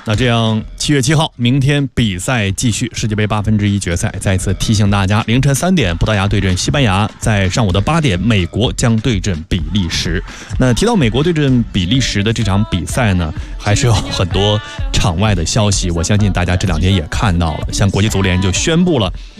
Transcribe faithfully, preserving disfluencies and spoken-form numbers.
那这样七月七号，明天比赛继续，世界杯八分之一决赛。再次提醒大家，凌晨三点葡萄牙对阵西班牙，在上午的八点美国将对阵比利时。那提到美国对阵比利时的这场比赛呢，还是有很多场外的消息，我相信大家这两天也看到了，像国际足联就宣布了